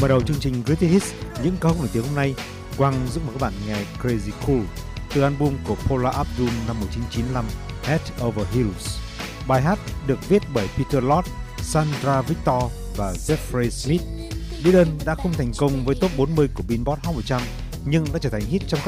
Mở đầu chương trình Greatest Hits, những ca khúc nổi tiếng hôm nay, Quang giúp mời các bạn nghe Crazy Cool từ album của Paula Abdul năm 1995, Head Over Heels. Bài hát được viết bởi Peter Lord, Sandra Victor và Jeffrey Smith. Dylan đã không thành công với top 40 của Billboard Hot 100 nhưng đã trở thành hit trong các